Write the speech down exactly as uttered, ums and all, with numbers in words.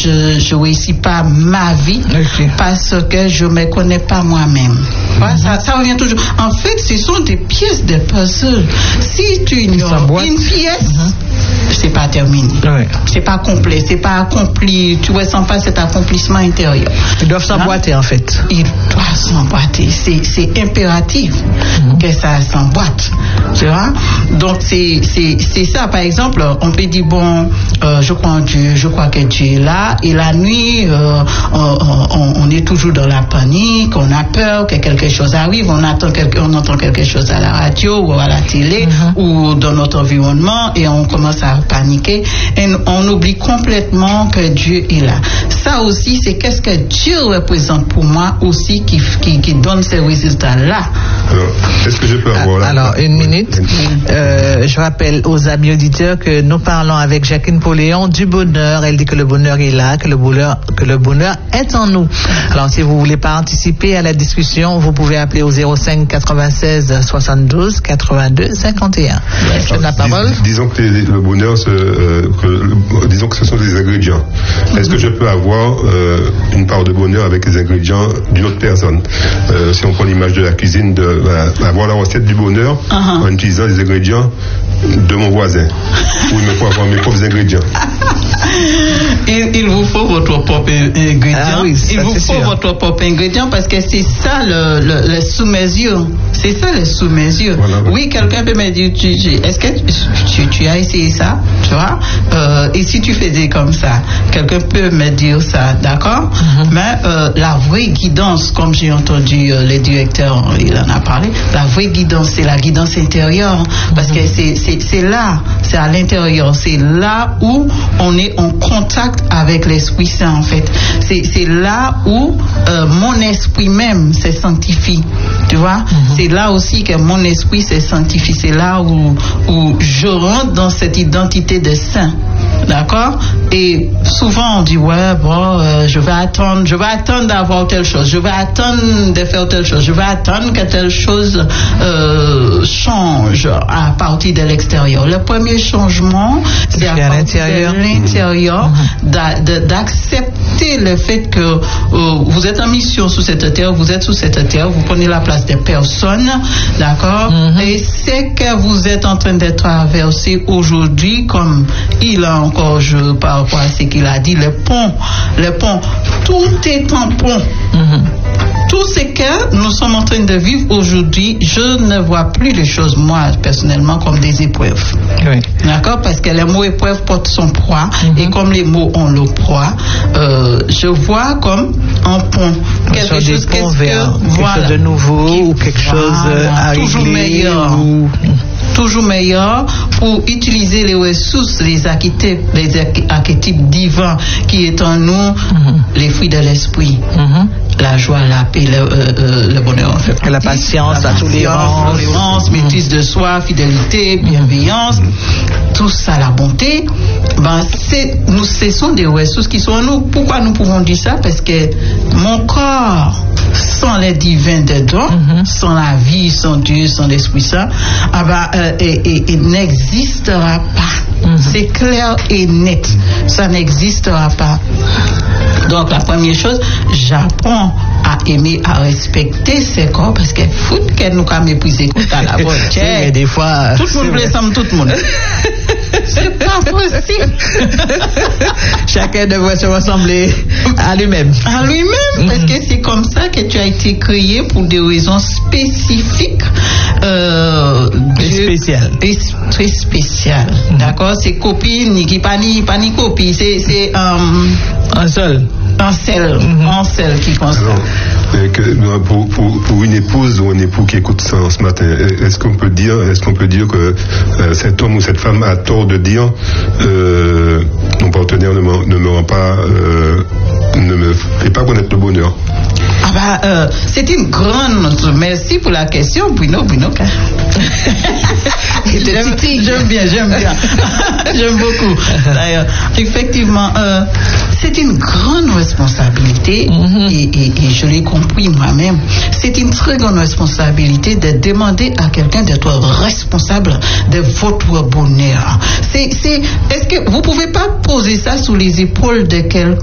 je je réussis pas ma vie okay. parce que je me connais pas moi-même. Mm-hmm. Voilà, ça, ça revient toujours. En fait, ce sont des pièces de puzzle. Si tu ignores une pièce, mm-hmm. c'est pas terminé. Ouais. C'est pas complet, c'est pas accompli. Tu ressens pas cet accomplissement intérieur. Ils doivent s'emboîter hein? en fait. Ils doivent s'emboîter. C'est c'est impératif mm-hmm. que ça s'emboîte. Tu vois? Donc c'est c'est c'est ça. Par exemple, on peut dire bon, euh, je crois en Dieu, je crois que Dieu est là. Et la nuit, euh, on, on, on est toujours dans la panique, on a peur que quelque chose arrive, on attend quelque, on entend quelque chose à la radio ou à la télé mm-hmm. ou dans notre environnement et on commence à paniquer et on oublie complètement que Dieu est là. Ça aussi, c'est qu'est-ce que Dieu représente pour moi aussi qui qui, qui donne ces résultats-là. Alors, est-ce que je peux avoir là? Alors, une minute. Euh, je rappelle aux amis auditeurs que nous parlons avec Jacqueline Pauléon du bonheur. Elle dit que le bonheur est là, que le bonheur, que le bonheur est en nous. Alors, si vous voulez participer à la discussion, vous pouvez appeler au zéro cinq quatre-vingt-seize soixante-douze quatre-vingt-deux cinquante et un. Je donne la parole. Dis, disons que les, le bonheur, se, euh, que, disons que ce sont des ingrédients. Mm-hmm. Est-ce que je peux avoir euh, une part de bonheur avec les ingrédients d'une autre personne? euh, Si on prend l'image de la cuisine, de euh, avoir la recette du bonheur uh-huh. en utilisant les ingrédients de mon voisin. Ou il me faut avoir mes propres ingrédients. il, il vous faut votre propre ingrédient. Ah oui, il vous faut sûr. votre propre ingrédient parce que c'est ça le, le, le sous-mesure. C'est ça le sous-mesure. Voilà, oui. oui, quelqu'un peut me dire, tu, tu, est-ce que tu, tu as essayé ça? Tu vois? Euh, et si tu faisais comme ça, quelqu'un peut me dire ça, d'accord? Mm-hmm. Mais euh, la vraie guidance, comme j'ai entendu euh, le directeur, il en a parlé, la vraie guidance, c'est la guidance intérieure. Parce mm-hmm. que c'est, c'est, c'est là, c'est à l'intérieur, c'est là où on est en contact avec l'Esprit Saint, en fait. C'est, c'est là où euh, mon esprit même se sanctifie. Tu vois? Mm-hmm. C'est là aussi que mon esprit se sanctifie. C'est là où, où je rentre dans cette identité de saint. D'accord? Et souvent on dit ouais bon euh, je vais attendre je vais attendre d'avoir telle chose, je vais attendre de faire telle chose, je vais attendre que telle chose euh, change à partir de l'extérieur. Le premier changement c'est à, à partir de l'intérieur mmh. d'a, de, d'accepter le fait que euh, vous êtes en mission sur cette terre, vous êtes sur cette terre, vous prenez la place des personnes, d'accord? Mmh. Et c'est que vous êtes en train de traverser aujourd'hui, comme il a encore je par rapport à ce qu'il a dit, le pont, le pont, tout est en pont. Mm-hmm. Tout ce que nous sommes en train de vivre aujourd'hui, je ne vois plus les choses, moi, personnellement, comme des épreuves. Oui. D'accord? Parce que les mots épreuve portent son poids, mm-hmm. et comme les mots ont le poids, euh, je vois comme un pont. Quelque chose, chose, qu'est-ce vers que, quelque voilà, chose de nouveau, qui, ou quelque voilà, chose à régler, toujours meilleur. Ou... toujours meilleur pour utiliser les ressources, les archétypes, les archétypes divins qui est en nous, mm-hmm. les fruits de l'esprit, mm-hmm. la joie, la paix, le, euh, le bonheur, la, la patience, la, la tolérance, tolérance, mm-hmm. maîtrise de soi, fidélité, bienveillance, mm-hmm. tout ça, la bonté. Ben c'est, nous, ce sont des ressources qui sont en nous. Pourquoi nous pouvons dire ça? Parce que mon corps, sans les divins dedans, mm-hmm. sans la vie, sans Dieu, sans l'Esprit Saint, ah ben, euh, et, et, et n'existera pas. Mm-hmm. C'est clair et net. Ça n'existera pas. Donc la première chose, j'apprends à aimer, à respecter ces corps parce que fout qu'elle nous a méprisé comme ça la voix. Et des fois, tout le monde blessant tout le monde. C'est pas possible. Chacun devrait se ressembler à lui-même. À lui-même, mm-hmm. parce que c'est comme ça que tu as été créé pour des raisons spécifiques. Euh, et spéciales. Et très spéciales. Mm-hmm. D'accord? C'est copie, ni qui pas ni, pas ni copie. C'est, c'est um, un seul. Un seul. Mm-hmm. Un seul qui constate. Alors, que, pour, pour, pour une épouse ou un époux qui écoute ça ce matin, est-ce qu'on peut dire, est-ce qu'on peut dire que euh, cet homme ou cette femme a tort de dire euh, mon partenaire ne me, ne me rend pas, euh, ne me fait pas connaître le bonheur? Ah bah, euh, c'est une grande merci pour la question, Bruno, Bruno. j'aime, j'aime bien, j'aime bien. J'aime beaucoup. D'ailleurs, effectivement, euh, c'est une grande responsabilité, mm-hmm. et, et, et je l'ai compris moi-même, c'est une très grande responsabilité de demander à quelqu'un d'être responsable de votre bonheur. C'est, c'est, est-ce que vous pouvez pas poser ça sous les épaules de quelqu'un?